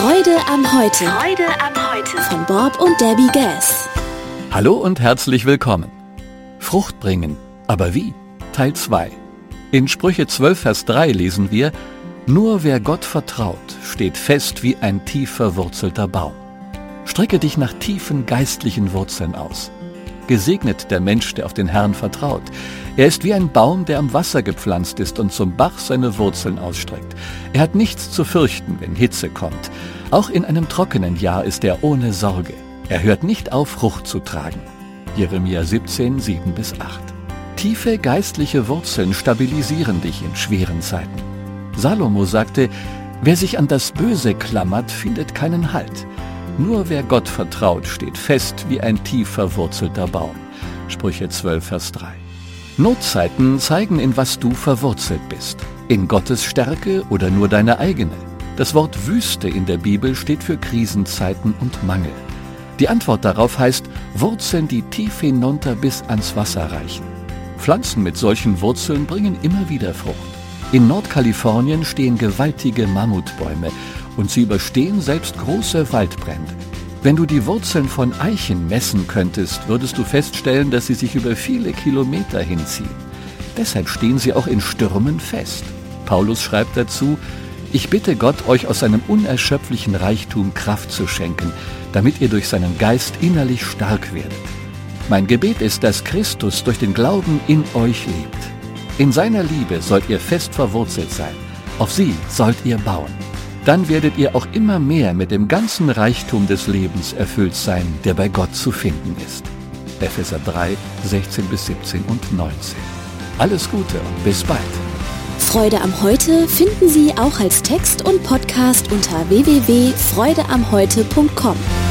Freude am Heute. Freude am Heute. Von Bob und Debbie Gass. Hallo und herzlich willkommen. Frucht bringen, aber wie? Teil 2. In Sprüche 12, Vers 3 lesen wir: Nur wer Gott vertraut, steht fest wie ein tief verwurzelter Baum. Strecke dich nach tiefen geistlichen Wurzeln aus. Gesegnet der Mensch, der auf den Herrn vertraut. Er ist wie ein Baum, der am Wasser gepflanzt ist und zum Bach seine Wurzeln ausstreckt. Er hat nichts zu fürchten, wenn Hitze kommt. Auch in einem trockenen Jahr ist er ohne Sorge. Er hört nicht auf, Frucht zu tragen. Jeremia 17, 7-8. Tiefe geistliche Wurzeln stabilisieren dich in schweren Zeiten. Salomo sagte: Wer sich an das Böse klammert, findet keinen Halt. Nur wer Gott vertraut, steht fest wie ein tief verwurzelter Baum. Sprüche 12, Vers 3. Notzeiten zeigen, in was du verwurzelt bist. In Gottes Stärke oder nur deine eigene. Das Wort Wüste in der Bibel steht für Krisenzeiten und Mangel. Die Antwort darauf heißt Wurzeln, die tief hinunter bis ans Wasser reichen. Pflanzen mit solchen Wurzeln bringen immer wieder Frucht. In Nordkalifornien stehen gewaltige Mammutbäume und sie überstehen selbst große Waldbrände. Wenn du die Wurzeln von Eichen messen könntest, würdest du feststellen, dass sie sich über viele Kilometer hinziehen. Deshalb stehen sie auch in Stürmen fest. Paulus schreibt dazu: Ich bitte Gott, euch aus seinem unerschöpflichen Reichtum Kraft zu schenken, damit ihr durch seinen Geist innerlich stark werdet. Mein Gebet ist, dass Christus durch den Glauben in euch lebt. In seiner Liebe sollt ihr fest verwurzelt sein. Auf sie sollt ihr bauen. Dann werdet ihr auch immer mehr mit dem ganzen Reichtum des Lebens erfüllt sein, der bei Gott zu finden ist. Epheser 3, 16-17 und 19. Alles Gute und bis bald. Freude am Heute finden Sie auch als Text und Podcast unter www.freudeamheute.com.